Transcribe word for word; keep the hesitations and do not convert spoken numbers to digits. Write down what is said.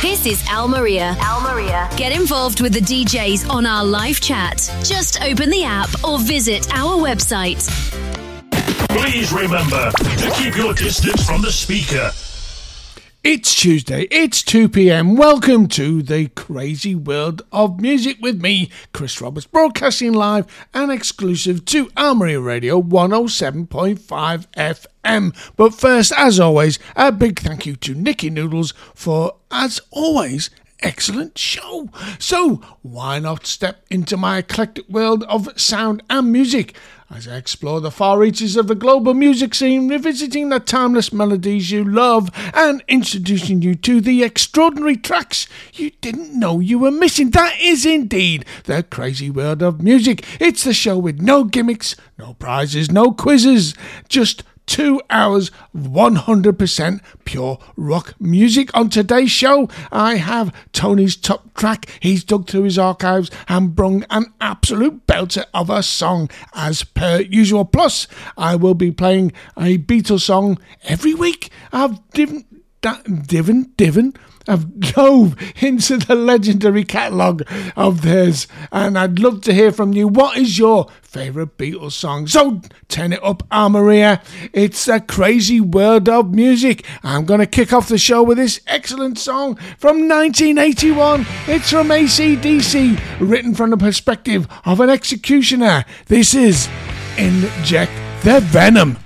This is Al Maria. Al Maria. Get involved with the D Js on our live chat. Just open the app or visit our website. Please remember to keep your distance from the speaker. It's Tuesday, it's two p.m. Welcome to the crazy world of music with me, Chris Roberts, broadcasting live and exclusive to Al Maria Radio one oh seven point five F M. But first, as always, a big thank you to Nicky Noodles for, as always, excellent show. So, why not step into my eclectic world of sound and music as I explore the far reaches of the global music scene, revisiting the timeless melodies you love and introducing you to the extraordinary tracks you didn't know you were missing. That is indeed the crazy world of music. It's the show with no gimmicks, no prizes, no quizzes, just Two hours, one hundred percent pure rock music. On today's show, I have Tony's top track. He's dug through his archives and brung an absolute belter of a song as per usual. Plus, I will be playing a Beatles song every week. I've divin, divin, divin, I've dove into the legendary catalogue of theirs, and I'd love to hear from you. What is your favourite Beatles song? So turn it up, Al Maria. It's a crazy world of music. I'm going to kick off the show with this excellent song from nineteen eighty-one. It's from A C D C, written from the perspective of an executioner. This is Inject the Venom.